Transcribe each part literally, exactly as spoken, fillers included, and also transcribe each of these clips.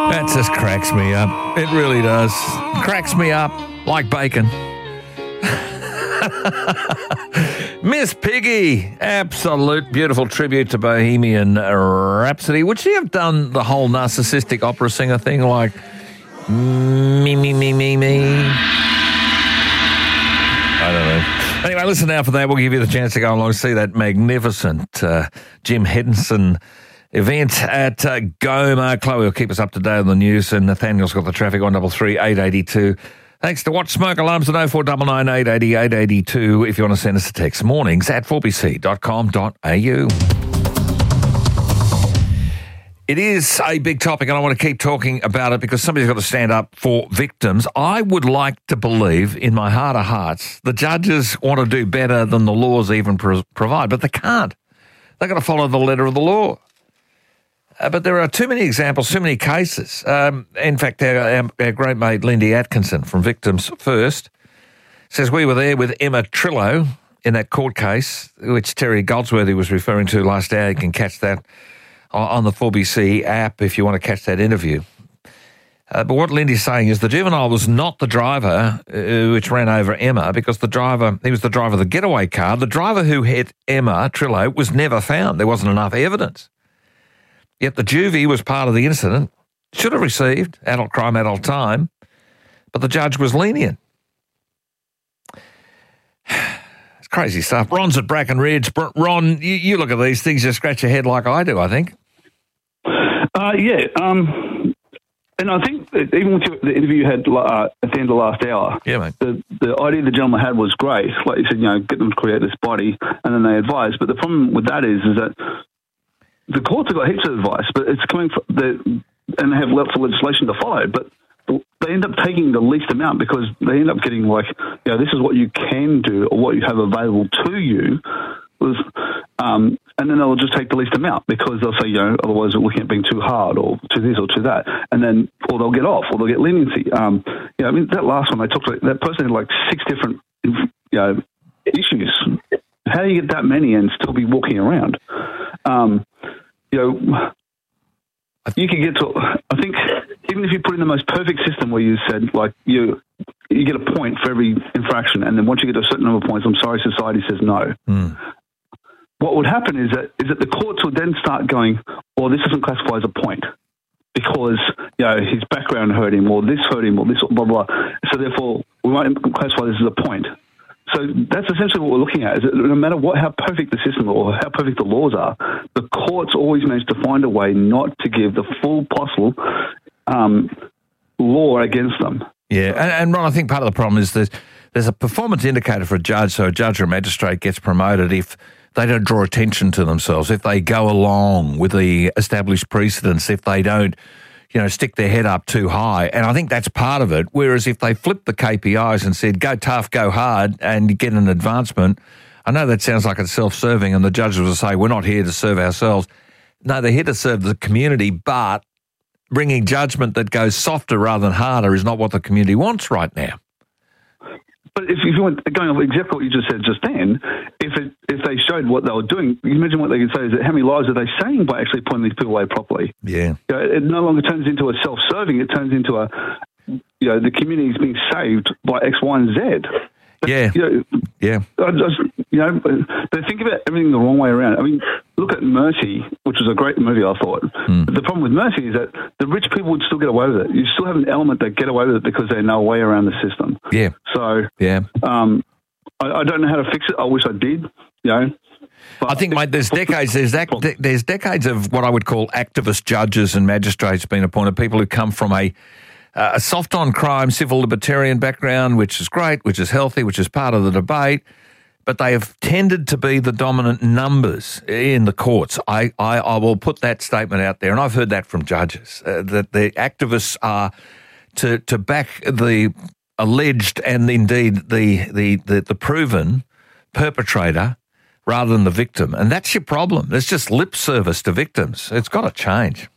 That just cracks me up. It really does. Cracks me up like bacon. Miss Piggy, absolute beautiful tribute to Bohemian Rhapsody. Would she have done the whole narcissistic opera singer thing like me, me, me, me, me? I don't know. Anyway, listen now for that. We'll give you the chance to go along and see that magnificent uh, Jim Henderson event at uh, Goma. Chloe will keep us up to date on the news, and Nathaniel's got the traffic on double three eight eighty two. Thanks to Watch Smoke Alarms at oh four nine nine eight eight oh eight eight two if you want to send us a text. Mornings at four b c dot com dot a u. It is a big topic, and I want to keep talking about it because somebody's got to stand up for victims. I would like to believe, in my heart of hearts, the judges want to do better than the laws even pro- provide, but they can't. They've got to follow the letter of the law. Uh, but there are too many examples, too many cases. Um, in fact, our, our, our great mate Lindy Atkinson from Victims First says we were there with Emma Trillo in that court case, which Terry Goldsworthy was referring to last hour. You can catch that on the four B C app if you want to catch that interview. Uh, but what Lindy's saying is the juvenile was not the driver uh, which ran over Emma, because the driver, he was the driver of the getaway car. The driver who hit Emma Trillo was never found. There wasn't enough evidence. Yet the juvie was part of the incident, should have received adult crime, adult time, but the judge was lenient. It's crazy stuff. Ron's at Bracken Ridge. Ron, you, you look at these things, you scratch your head like I do, I think. Uh, yeah, um, and I think that even with your, the interview you had uh, at the end of last hour, yeah, mate. The, the idea the gentleman had was great. Like you said, you know, get them to create this body, and then they advise. But the problem with that is, is that the courts have got heaps of advice, but it's coming from the, and they have lots of legislation to follow, but they end up taking the least amount because they end up getting like, you know, this is what you can do or what you have available to you. Was, um, and then they'll just take the least amount because they'll say, you know, otherwise we're looking at being too hard or too this or too that. And then, or they'll get off or they'll get leniency. Um, you know, I mean, that last one I talked about, that person had like six different, you know, issues. How do you get that many and still be walking around? Um, you know, you can get to, I think, even if you put in the most perfect system where you said, like, you you get a point for every infraction, and then once you get to a certain number of points, I'm sorry, society says no. Mm. What would happen is that is that the courts would then start going, well, this doesn't classify as a point because, you know, his background hurt him, or this hurt him, or this, blah, blah. So therefore, we might classify this as a point. So that's essentially what we're looking at, is that no matter what, how perfect the system or how perfect the laws are, the courts always manage to find a way not to give the full possible um, law against them. Yeah, and, and Ron, I think part of the problem is there's, there's a performance indicator for a judge, so a judge or a magistrate gets promoted if they don't draw attention to themselves, if they go along with the established precedents, if they don't, you know, stick their head up too high. And I think that's part of it. Whereas if they flip the K P Is and said, go tough, go hard, and get an advancement, I know that sounds like it's self-serving and the judges will say, we're not here to serve ourselves. No, they're here to serve the community, but bringing judgment that goes softer rather than harder is not what the community wants right now. But if you went going off exactly what you just said just then, if it, if they showed what they were doing, you imagine what they could say is that how many lives are they saving by actually putting these people away properly? Yeah. You know, it no longer turns into a self-serving, it turns into a, you know, the community is being saved by X, Y, and Z. But, yeah. You know, yeah. I just, you know, they think about everything the wrong way around. I mean, look at Mercy, which was a great movie, I thought. Mm. But the problem with Mercy is that the rich people would still get away with it. You still have an element that get away with it because they know a way around the system. Yeah. So, yeah. Um, I, I don't know how to fix it. I wish I did, you know. But I think, mate, there's decades, there's, that, there's decades of what I would call activist judges and magistrates being appointed, people who come from a Uh, a soft on crime, civil libertarian background, which is great, which is healthy, which is part of the debate, but they have tended to be the dominant numbers in the courts. I, I, I will put that statement out there, and I've heard that from judges, uh, that the activists are to to back the alleged and indeed the, the, the, the proven perpetrator rather than the victim. And that's your problem. There's just lip service to victims. It's got to change.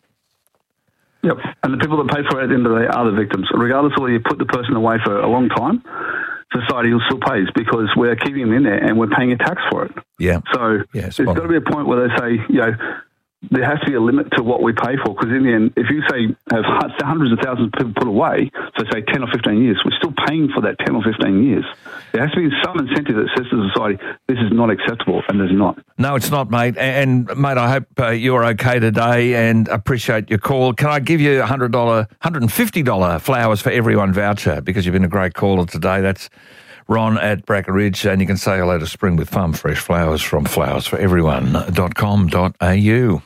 Yep, and the people that pay for it at the end of the day are the victims. Regardless of whether you put the person away for a long time, society still pays because we're keeping them in there and we're paying a tax for it. Yeah. So yeah, there's got to be a point where they say, you know, there has to be a limit to what we pay for, because in the end, if you say have hundreds of thousands of people put away, so say ten or fifteen years, we're still paying for that ten or fifteen years. There has to be some incentive that says to society, this is not acceptable, and there's not. No, it's not, mate. And, mate, I hope uh, you're okay today and appreciate your call. Can I give you a one hundred dollars, one hundred fifty dollars Flowers for Everyone voucher, because you've been a great caller today? That's Ron at Bracker Ridge, and you can say hello to spring with farm fresh flowers from flowers for everyone dot com dot a u.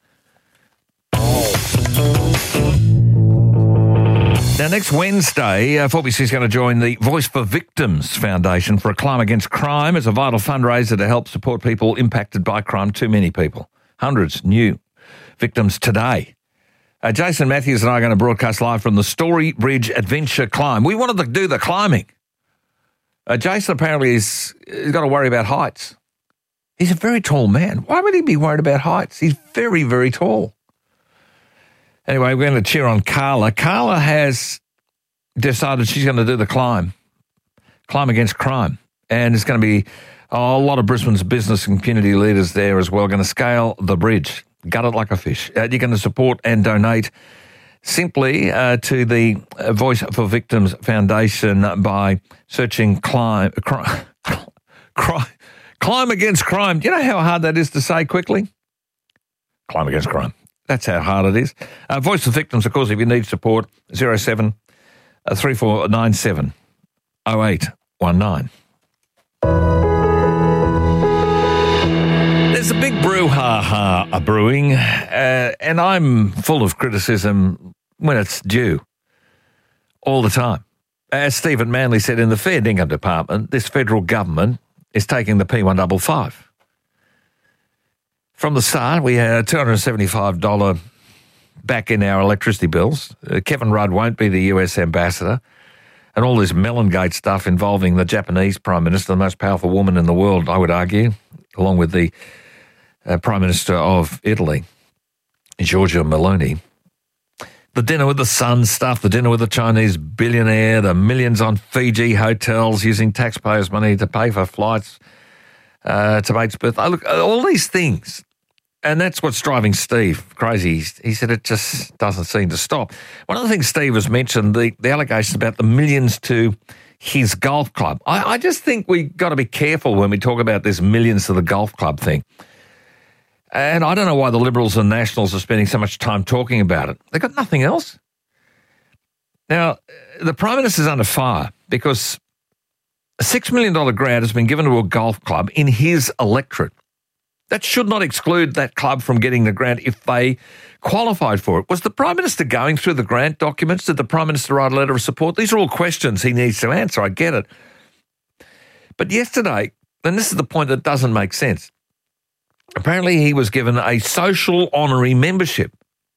Now, next Wednesday, uh, four B C is going to join the Voice for Victims Foundation for a Climb Against Crime. It's a vital fundraiser to help support people impacted by crime. Too many people. Hundreds new victims today. Uh, Jason Matthews and I are going to broadcast live from the Story Bridge Adventure Climb. We wanted to do the climbing. Uh, Jason apparently is, he's got to worry about heights. He's a very tall man. Why would he be worried about heights? He's very, very tall. Anyway, we're going to cheer on Carla. Carla has decided she's going to do the climb, climb against crime. And it's going to be oh, a lot of Brisbane's business and community leaders there as well, going to scale the bridge, gut it like a fish. Uh, you're going to support and donate simply uh, to the Voice for Victims Foundation by searching climb, crime, crime, climb against crime. Do you know how hard that is to say quickly? Climb against crime. That's how hard it is. Uh, Voice for Victims, of course, if you need support, zero seven three four nine seven oh eight one nine. There's a big brouhaha brewing, uh, and I'm full of criticism when it's due, all the time. As Stephen Manley said in the Fair Dinkum Department, this federal government is taking the P one fifty-five. From the start, we had two hundred seventy-five dollars back in our electricity bills. Uh, Kevin Rudd won't be the U S ambassador. And all this Mellongate stuff involving the Japanese Prime Minister, the most powerful woman in the world, I would argue, along with the uh, Prime Minister of Italy, Giorgia Meloni. The dinner with the Sun stuff, the dinner with the Chinese billionaire, the millions on Fiji hotels using taxpayers' money to pay for flights uh, to mate's birthday. Look, all these things. And that's what's driving Steve crazy. He said it just doesn't seem to stop. One of the things Steve has mentioned, the, the allegations about the millions to his golf club. I, I just think we've got to be careful when we talk about this millions to the golf club thing. And I don't know why the Liberals and Nationals are spending so much time talking about it. They've got nothing else. Now, the Prime Minister's under fire because a six million dollars grant has been given to a golf club in his electorate. That should not exclude that club from getting the grant if they qualified for it. Was the Prime Minister going through the grant documents? Did the Prime Minister write a letter of support? These are all questions he needs to answer. I get it. But yesterday, and this is the point that doesn't make sense, apparently he was given a social honorary membership.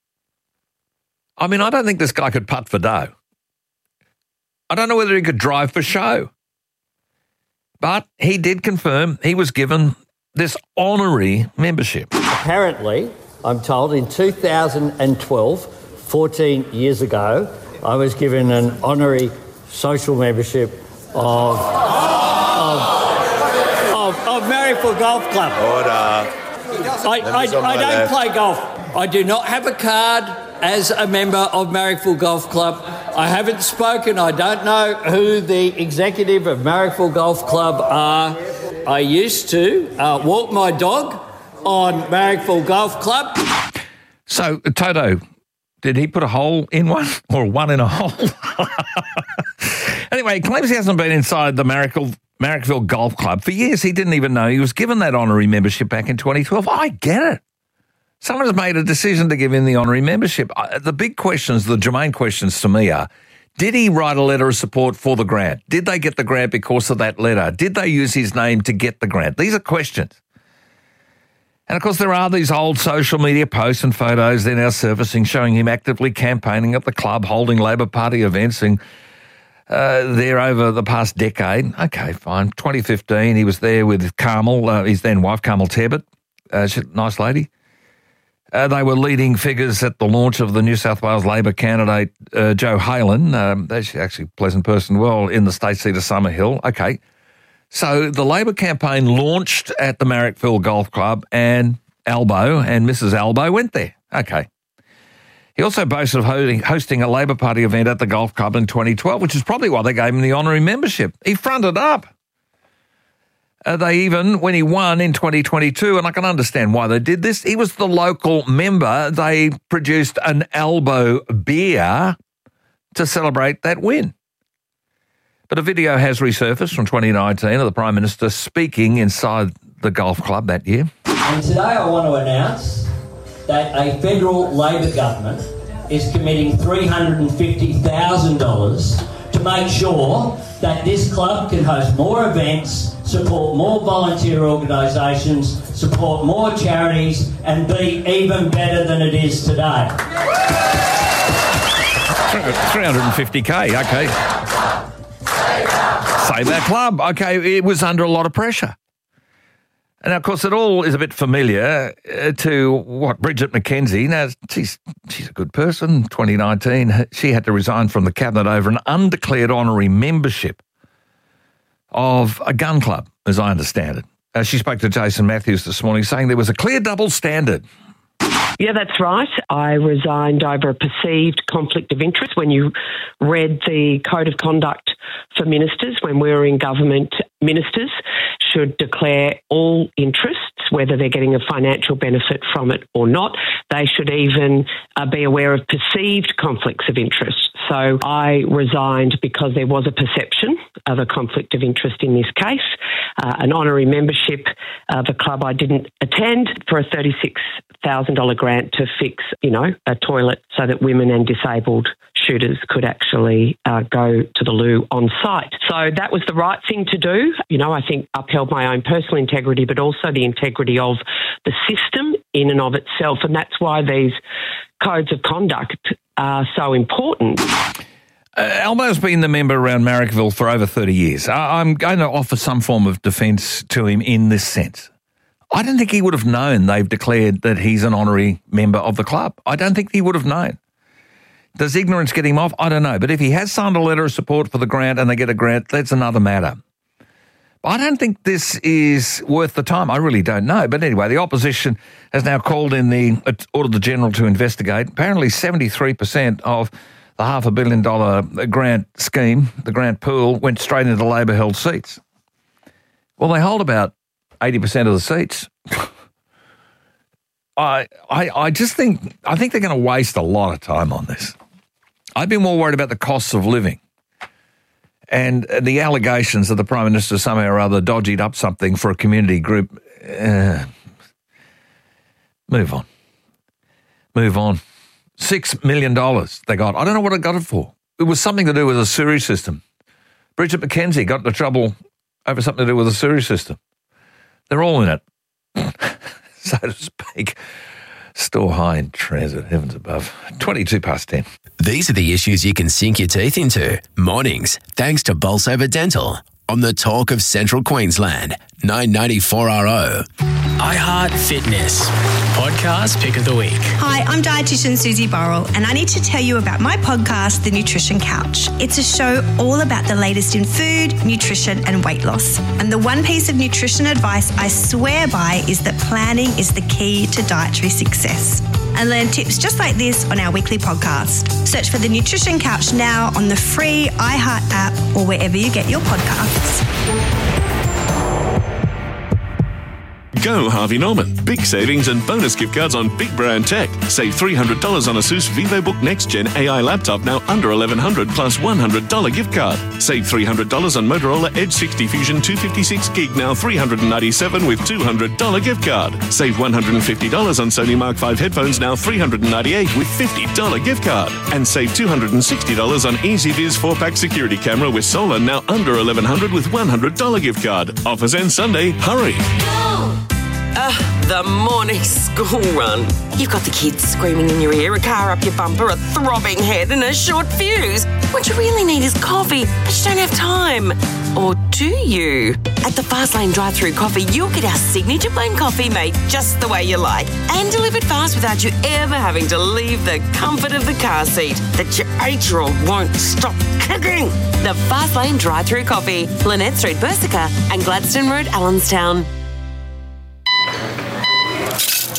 I mean, I don't think this guy could putt for dough. I don't know whether he could drive for show. But he did confirm he was given this honorary membership. Apparently, I'm told in two thousand twelve, fourteen years ago, I was given an honorary social membership of of, of, of Marrickville Golf Club. Order. I, I, I don't left. play golf. I do not have a card as a member of Marrickville Golf Club. I haven't spoken. I don't know who the executive of Marrickville Golf Club are. I used to uh, walk my dog on Marrickville Golf Club. So, Toto, did he put a hole in one or one in a hole? Anyway, he claims he hasn't been inside the Marrickville, Marrickville Golf Club for years. He didn't even know he was given that honorary membership back in twenty twelve. I get it. Someone has made a decision to give him the honorary membership. The big questions, the germane questions to me are, did he write a letter of support for the grant? Did they get the grant because of that letter? Did they use his name to get the grant? These are questions. And, of course, there are these old social media posts and photos they're now surfacing showing him actively campaigning at the club, holding Labor Party events and uh, there over the past decade. Okay, fine. twenty fifteen, he was there with Carmel, uh, his then wife, Carmel Tebbit. Uh, she's a nice lady. Uh, they were leading figures at the launch of the New South Wales Labor candidate, uh, Joe Halen. Um, she's actually a pleasant person, well, in the state seat of Summerhill. Okay. So the Labor campaign launched at the Marrickville Golf Club and Albo and Missus Albo went there. Okay. He also boasted of hosting, hosting a Labor Party event at the golf club in twenty twelve, which is probably why they gave him the honorary membership. He fronted up. Uh, they even, when he won in twenty twenty-two, and I can understand why they did this, he was the local member. They produced an Albo beer to celebrate that win. But a video has resurfaced from twenty nineteen of the Prime Minister speaking inside the golf club that year. And today I want to announce that a federal Labor government is committing three hundred fifty thousand dollars to make sure that this club can host more events, support more volunteer organisations, support more charities, and be even better than it is today. three hundred fifty K, okay. Save our club. Okay, it was under a lot of pressure. And, of course, it all is a bit familiar uh, to, what, Bridget McKenzie. Now, she's, she's a good person. twenty nineteen, she had to resign from the cabinet over an undeclared honorary membership of a gun club, as I understand it. Uh, she spoke to Jason Matthews this morning saying there was a clear double standard. Yeah, that's right. I resigned over a perceived conflict of interest. When you read the Code of Conduct for Ministers, when we were in government, ministers should declare all interests, whether they're getting a financial benefit from it or not. They should even uh, be aware of perceived conflicts of interest. So I resigned because there was a perception of a conflict of interest in this case. Uh, an honorary membership of a club I didn't attend for a thirty-six thousand dollars grant to fix, you know, a toilet so that women and disabled shooters could actually uh, go to the loo on site. So that was the right thing to do. You know, I think upheld my own personal integrity, but also the integrity of the system in and of itself. And that's why these codes of conduct are so important. Uh, Albo's been the member around Marrickville for over thirty years. I- I'm going to offer some form of defence to him in this sense. I don't think he would have known they've declared that he's an honorary member of the club. I don't think he would have known. Does ignorance get him off? I don't know. But if he has signed a letter of support for the grant and they get a grant, that's another matter. I don't think this is worth the time. I really don't know. But anyway, the opposition has now called in the ordered the General to investigate. Apparently seventy-three percent of the half a billion dollar grant scheme, the grant pool, went straight into Labor-held seats. Well, they hold about eighty percent of the seats. I, I I just think, I think they're going to waste a lot of time on this. I've been more worried about the costs of living and the allegations that the Prime Minister somehow or other dodged up something for a community group. Uh, move on. Move on. Six million dollars they got. I don't know what I got it for. It was something to do with a sewage system. Bridget McKenzie got into trouble over something to do with a sewage system. They're all in it, so to speak. Store high in transit, heavens above. twenty-two past ten. These are the issues you can sink your teeth into. Mornings, thanks to Bolsover Dental. On the Talk of Central Queensland, nine ninety-four R O. iHeart Fitness, podcast pick of the week. Hi, I'm dietitian Susie Burrell, and I need to tell you about my podcast, The Nutrition Couch. It's a show all about the latest in food, nutrition, and weight loss. And the one piece of nutrition advice I swear by is that planning is the key to dietary success. And learn tips just like this on our weekly podcast. Search for The Nutrition Couch now on the free iHeart app or wherever you get your podcasts. Go Harvey Norman. Big savings and bonus gift cards on big brand tech. Save three hundred dollars on Asus VivoBook Next Gen A I laptop now under eleven hundred dollars plus one hundred dollars gift card. Save three hundred dollars on Motorola Edge sixty Fusion two fifty-six gig now three hundred ninety-seven dollars with two hundred dollars gift card. Save one hundred fifty dollars on Sony Mark five headphones now three hundred ninety-eight dollars with fifty dollars gift card. And save two hundred sixty dollars on EasyViz four pack security camera with solar now under eleven hundred dollars with one hundred dollars gift card. Offers end Sunday. Hurry. Ugh, the morning school run. You've got the kids screaming in your ear, a car up your bumper, a throbbing head and a short fuse. What you really need is coffee, but you don't have time. Or do you? At the Fastlane drive-thru coffee, you'll get our signature blend coffee made just the way you like and delivered fast without you ever having to leave the comfort of the car seat that your eight-year-old won't stop kicking. The Fastlane drive-thru coffee, Lynette Street, Persica and Gladstone Road, Allenstown.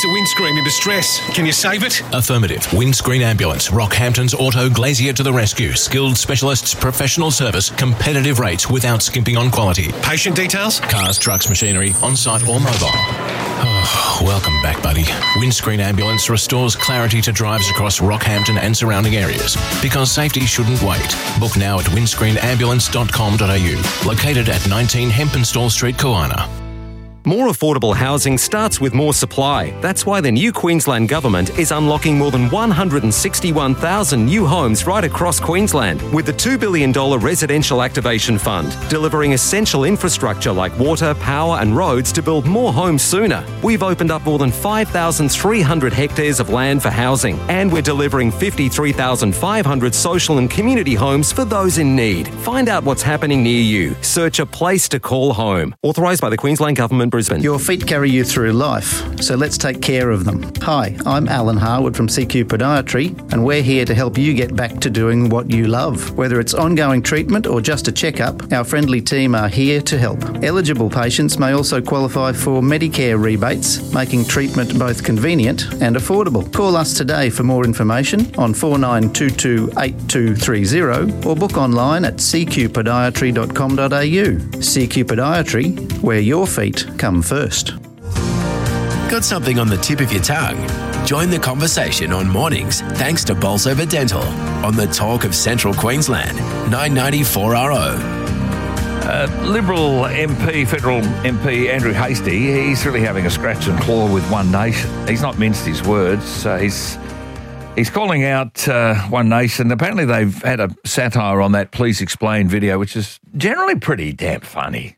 It's a windscreen in distress. Can you save it? Affirmative. Windscreen Ambulance. Rockhampton's Auto Glazier to the rescue. Skilled specialists, professional service, competitive rates without skimping on quality. Patient details? Cars, trucks, machinery, on-site or mobile. Oh, welcome back, buddy. Windscreen Ambulance restores clarity to drives across Rockhampton and surrounding areas. Because safety shouldn't wait. Book now at windscreen ambulance dot com dot a u. Located at nineteen Hempenstall Street, Koana. More affordable housing starts with more supply. That's why the new Queensland Government is unlocking more than one hundred sixty-one thousand new homes right across Queensland with the two billion dollars Residential Activation Fund, delivering essential infrastructure like water, power and roads to build more homes sooner. We've opened up more than five thousand three hundred hectares of land for housing, and we're delivering fifty-three thousand five hundred social and community homes for those in need. Find out what's happening near you. Search a place to call home. Authorised by the Queensland Government, Brisbane. Your feet carry you through life, so let's take care of them. Hi, I'm Alan Harwood from C Q Podiatry, and we're here to help you get back to doing what you love. Whether it's ongoing treatment or just a checkup, our friendly team are here to help. Eligible patients may also qualify for Medicare rebates, making treatment both convenient and affordable. Call us today for more information on four nine two two, eight two three zero or book online at c q podiatry dot com dot a u. C Q Podiatry, where your feet come first. Got something on the tip of your tongue? Join the conversation on mornings thanks to Bolsover Dental on the Talk of Central Queensland, nine ninety-four R O. Uh, Liberal M P, federal M P Andrew Hastie, he's really having a scratch and claw with One Nation. He's not minced his words. Uh, he's he's calling out uh, One Nation. Apparently they've had a satire on that Please Explain video, which is generally pretty damn funny.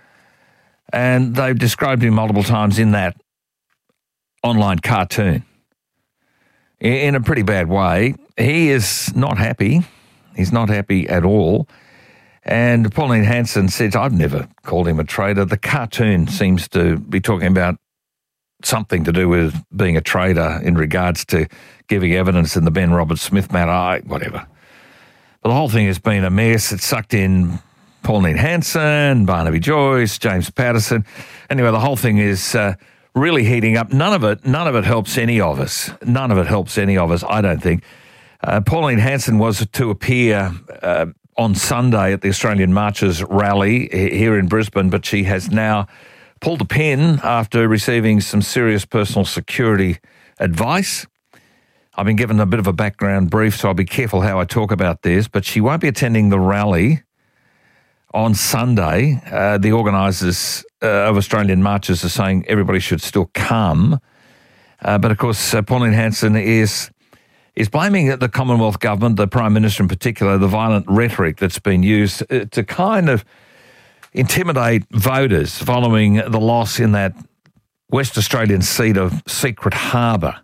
And they've described him multiple times in that online cartoon in a pretty bad way. He is not happy. He's not happy at all. And Pauline Hanson says, I've never called him a traitor. The cartoon seems to be talking about something to do with being a traitor in regards to giving evidence in the Ben Roberts-Smith matter. I, whatever. But the whole thing has been a mess. It's sucked in Pauline Hanson, Barnaby Joyce, James Patterson. Anyway, the whole thing is uh, really heating up. None of it, none of it helps any of us. None of it helps any of us, I don't think. Uh, Pauline Hanson was to appear uh, on Sunday at the Australian Marchers rally here in Brisbane, but she has now pulled the pin after receiving some serious personal security advice. I've been given a bit of a background brief, so I'll be careful how I talk about this, but she won't be attending the rally on Sunday. Uh, the organisers uh, of Australian marches are saying everybody should still come. Uh, but, of course, uh, Pauline Hanson is is blaming the Commonwealth Government, the Prime Minister in particular, the violent rhetoric that's been used uh, to kind of intimidate voters following the loss in that West Australian seat of Secret Harbour.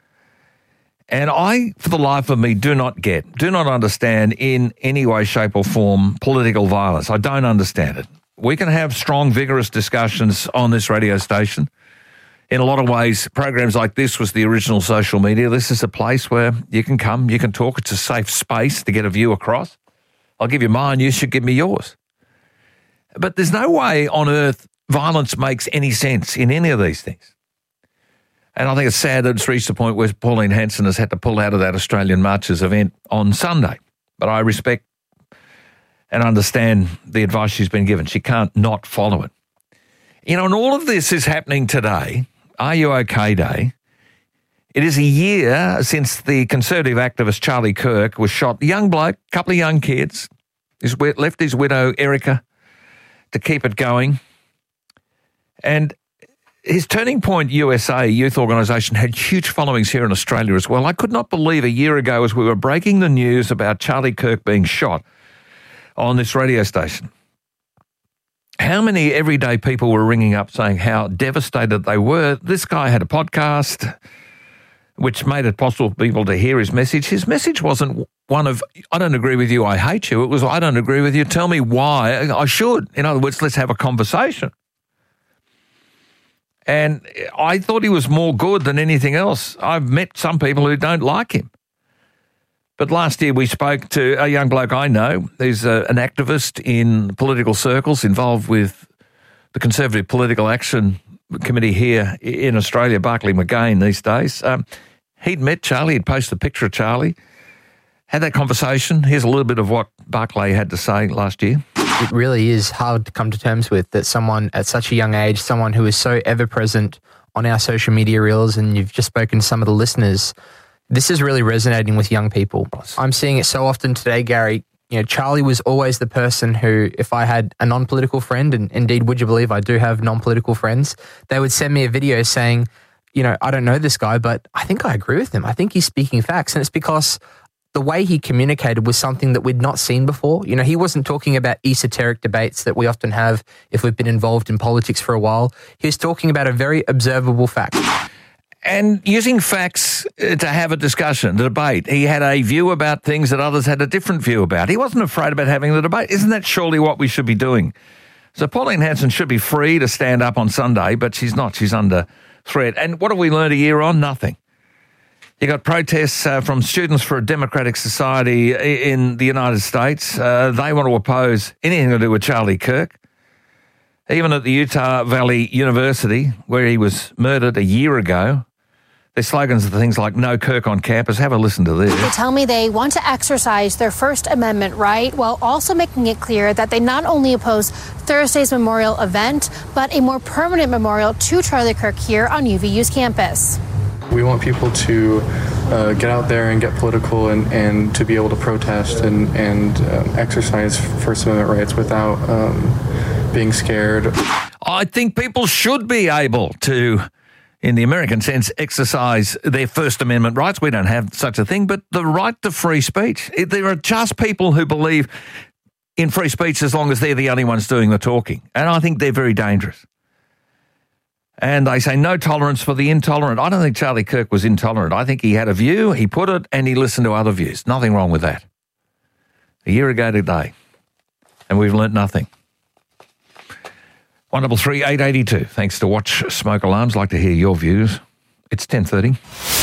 And I, for the life of me, do not get, do not understand in any way, shape or form political violence. I don't understand it. We can have strong, vigorous discussions on this radio station. In a lot of ways, programs like this was the original social media. This is a place where you can come, you can talk. It's a safe space to get a view across. I'll give you mine, you should give me yours. But there's no way on earth violence makes any sense in any of these things. And I think it's sad that it's reached the point where Pauline Hanson has had to pull out of that Australian Marches event on Sunday. But I respect and understand the advice she's been given. She can't not follow it. You know, and all of this is happening today, Are You OK Day. It is a year since the Conservative activist Charlie Kirk was shot. A young bloke, a couple of young kids. He's left his widow, Erica, to keep it going. And his Turning Point U S A youth organisation had huge followings here in Australia as well. I could not believe a year ago as we were breaking the news about Charlie Kirk being shot on this radio station, how many everyday people were ringing up saying how devastated they were. This guy had a podcast which made it possible for people to hear his message. His message wasn't one of, I don't agree with you, I hate you. It was, I don't agree with you, tell me why I should. In other words, let's have a conversation. And I thought he was more good than anything else. I've met some people who don't like him. But last year we spoke to a young bloke I know. He's a, an activist in political circles involved with the Conservative Political Action committee here in Australia, Barclay McGain these days. Um, he'd met Charlie. He'd posted a picture of Charlie. Had that conversation. Here's a little bit of what Barclay had to say last year. It really is hard to come to terms with that someone at such a young age, someone who is so ever-present on our social media reels, and you've just spoken to some of the listeners, this is really resonating with young people. I'm seeing it so often today, Gary. You know, Charlie was always the person who, if I had a non-political friend, and indeed, would you believe I do have non-political friends, they would send me a video saying, you know, I don't know this guy, but I think I agree with him. I think he's speaking facts. And it's because the way he communicated was something that we'd not seen before. You know, he wasn't talking about esoteric debates that we often have if we've been involved in politics for a while. He was talking about a very observable fact. And using facts to have a discussion, a debate. He had a view about things that others had a different view about. He wasn't afraid about having the debate. Isn't that surely what we should be doing? So Pauline Hanson should be free to stand up on Sunday, but she's not. She's under threat. And what have we learned a year on? Nothing. You got protests uh, from Students for a Democratic Society in the United States. Uh, they want to oppose anything to do with Charlie Kirk. Even at the Utah Valley University, where he was murdered a year ago, their slogans are things like "No Kirk on campus." Have a listen to this. They tell me they want to exercise their First Amendment right while also making it clear that they not only oppose Thursday's memorial event, but a more permanent memorial to Charlie Kirk here on U V U's campus. We want people to uh, get out there and get political and, and to be able to protest and, and um, exercise First Amendment rights without um, being scared. I think people should be able to, in the American sense, exercise their First Amendment rights. We don't have such a thing, but the right to free speech. There are just people who believe in free speech as long as they're the only ones doing the talking. And I think they're very dangerous. And they say no tolerance for the intolerant. I don't think Charlie Kirk was intolerant. I think he had a view, he put it, and he listened to other views. Nothing wrong with that. A year ago today. And we've learnt nothing. one double three eight eight two. Thanks to Watch Smoke Alarms. Like to hear your views. It's ten thirty.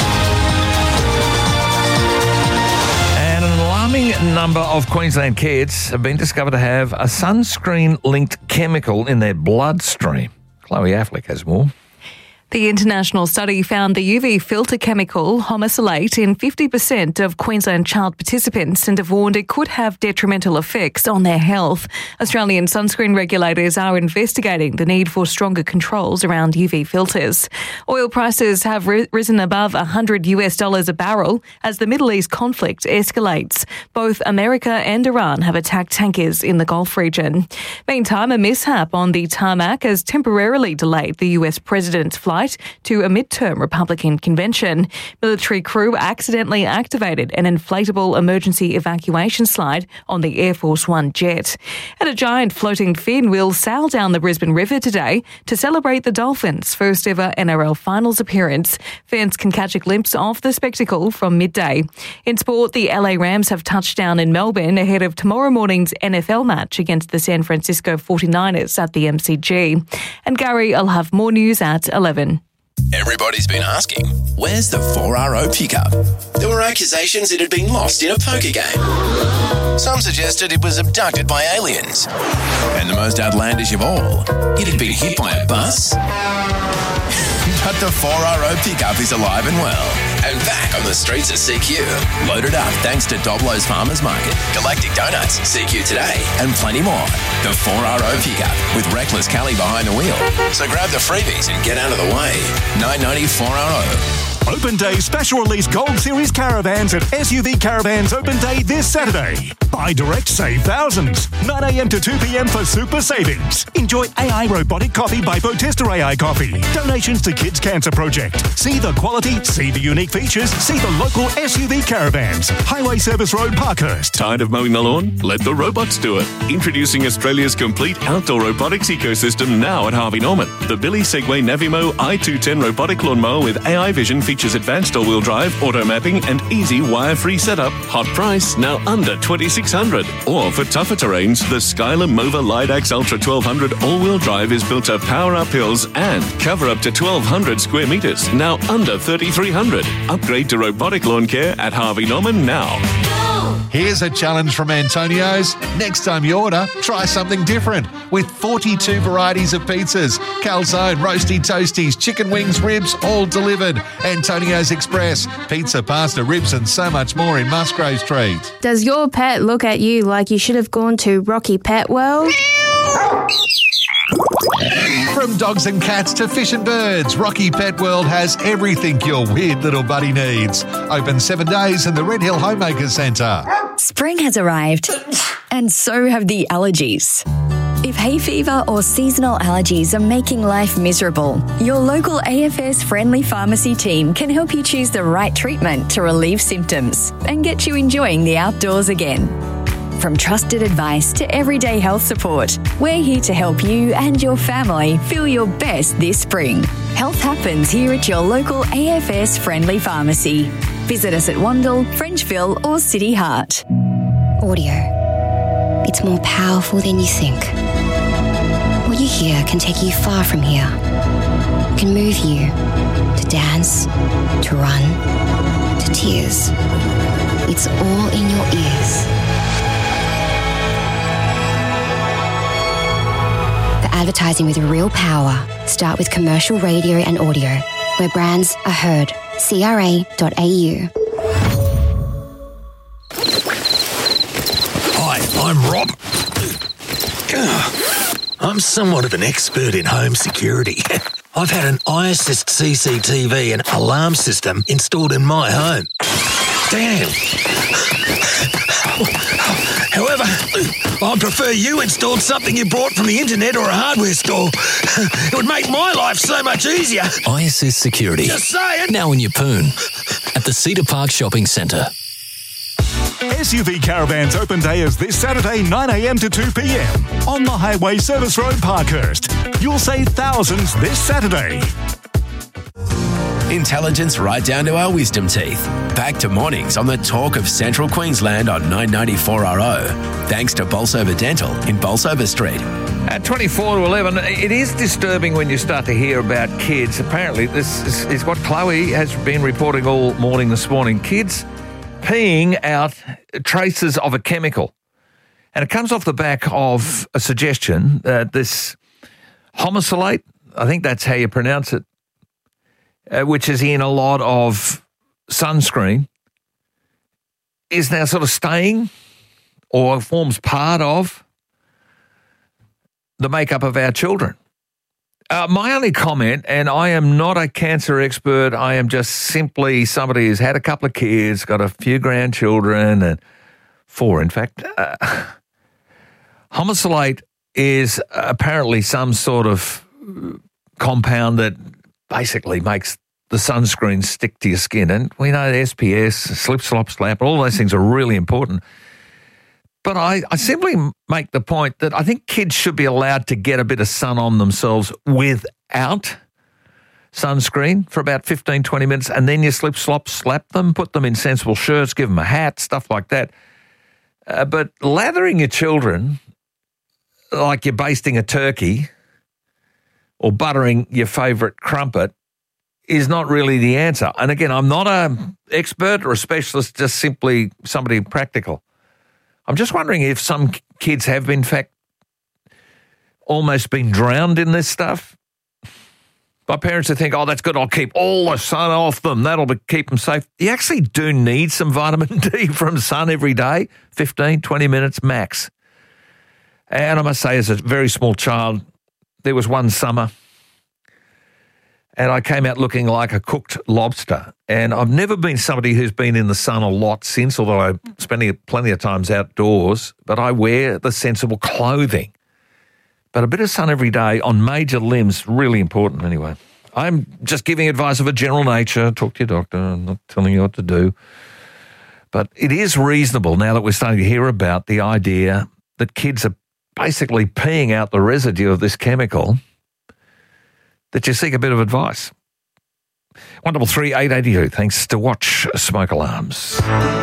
And an alarming number of Queensland kids have been discovered to have a sunscreen-linked chemical in their bloodstream. Chloe Affleck has more. The international study found the U V filter chemical homosalate in fifty percent of Queensland child participants and have warned it could have detrimental effects on their health. Australian sunscreen regulators are investigating the need for stronger controls around U V filters. Oil prices have ri- risen above one hundred US dollars a barrel as the Middle East conflict escalates. Both America and Iran have attacked tankers in the Gulf region. Meantime, a mishap on the tarmac has temporarily delayed the U S president's flight to a midterm Republican convention. Military crew accidentally activated an inflatable emergency evacuation slide on the Air Force One jet. And a giant floating fin will sail down the Brisbane River today to celebrate the Dolphins' first ever N R L finals appearance. Fans can catch a glimpse of the spectacle from midday. In sport, the L A Rams have touched down in Melbourne ahead of tomorrow morning's N F L match against the San Francisco forty-niners at the M C G. And Gary, I'll have more news at eleven. Everybody's been asking, where's the four R O pickup? There were accusations it had been lost in a poker game. Some suggested it was abducted by aliens. And the most outlandish of all, it had been hit by a bus. But the four R O pickup is alive and well, and back on the streets of C Q. Loaded up thanks to Doblo's Farmers Market, Galactic Donuts, C Q Today, and plenty more. The four R O pickup with Reckless Kelly behind the wheel. So grab the freebies and get out of the way. nine ninety four R O. Open Day Special Release Gold Series Caravans at S U V Caravans Open Day this Saturday. Buy direct, save thousands. nine a.m. to two p.m. for super savings. Enjoy A I Robotic Coffee by Botesta A I Coffee. Donations to Kids Cancer Project. See the quality, see the unique features, see the local S U V Caravans. Highway Service Road, Parkhurst. Tired of mowing the lawn? Let the robots do it. Introducing Australia's complete outdoor robotics ecosystem now at Harvey Norman. The Billy Segway Navimo i two ten robotic lawnmower with A I vision features advanced all-wheel drive, auto mapping, and easy wire-free setup. Hot price, now under twenty-six hundred dollars. Or for tougher terrains, the Skylar Mova Lidax Ultra twelve hundred all-wheel drive is built to power up hills and cover up to twelve hundred square metres, now under thirty-three hundred dollars. Upgrade to robotic lawn care at Harvey Norman now. Here's a challenge from Antonio's. Next time you order, try something different. With forty-two varieties of pizzas, calzone, roasty toasties, chicken wings, ribs, all delivered. Antonio's Express. Pizza, pasta, ribs and so much more in Musgrave Street. Does your pet look at you like you should have gone to Rocky Pet World? From dogs and cats to fish and birds, Rocky Pet World has everything your weird little buddy needs. Open seven days in the Red Hill Homemaker Centre. Spring has arrived, and so have the allergies. If hay fever or seasonal allergies are making life miserable, your local A F S Friendly Pharmacy team can help you choose the right treatment to relieve symptoms and get you enjoying the outdoors again. From trusted advice to everyday health support, we're here to help you and your family feel your best this spring. Health happens here at your local A F S Friendly Pharmacy. Visit us at Wandle, Frenchville or City Heart. Audio. It's more powerful than you think. What you hear can take you far from here. It can move you to dance, to run, to tears. It's all in your ears. Advertising with real power. Start with commercial radio and audio, where brands are heard. C R A dot A U. Hi, I'm Rob. I'm somewhat of an expert in home security. I've had an iAssist C C T V and alarm system installed in my home. Damn. However, I prefer you installed something you bought from the internet or a hardware store. It would make my life so much easier. iAssist Security. Just saying. Now in your poon. At the Cedar Park Shopping Centre. S U V Caravans Open Day is this Saturday, nine a.m. to two p.m. on the Highway Service Road, Parkhurst. You'll save thousands this Saturday. Intelligence right down to our wisdom teeth. Back to mornings on the talk of Central Queensland on nine ninety-four R O. Thanks to Bolsover Dental in Bolsover Street. At twenty-four to eleven, it is disturbing when you start to hear about kids. Apparently, this is, is what Chloe has been reporting all morning this morning. Kids peeing out traces of a chemical. And it comes off the back of a suggestion that this homosalate, I think that's how you pronounce it, uh, which is in a lot of sunscreen, is now sort of staying or forms part of the makeup of our children. Uh, my only comment, and I am not a cancer expert, I am just simply somebody who's had a couple of kids, got a few grandchildren, and four, in fact. Uh, homosalate is apparently some sort of compound that basically makes the sunscreen stick to your skin. And we know S P S, slip, slop, slap, all those things are really important. But I, I simply make the point that I think kids should be allowed to get a bit of sun on themselves without sunscreen for about fifteen, twenty minutes, and then you slip, slop, slap them, put them in sensible shirts, give them a hat, stuff like that. Uh, but lathering your children like you're basting a turkey or buttering your favourite crumpet is not really the answer. And again, I'm not an expert or a specialist, just simply somebody practical. I'm just wondering if some kids have, in fact, almost been drowned in this stuff. My parents would think, oh, that's good, I'll keep all the sun off them. That'll be, keep them safe. You actually do need some vitamin D from sun every day, fifteen, twenty minutes max. And I must say, as a very small child, there was one summer and I came out looking like a cooked lobster. And I've never been somebody who's been in the sun a lot since, although I'm spending plenty of times outdoors, but I wear the sensible clothing. But a bit of sun every day on major limbs, really important anyway. I'm just giving advice of a general nature. Talk to your doctor. I'm not telling you what to do. But it is reasonable now that we're starting to hear about the idea that kids are basically peeing out the residue of this chemical, that you seek a bit of advice. one double three eight eight two. Thanks to Watch Smoke Alarms.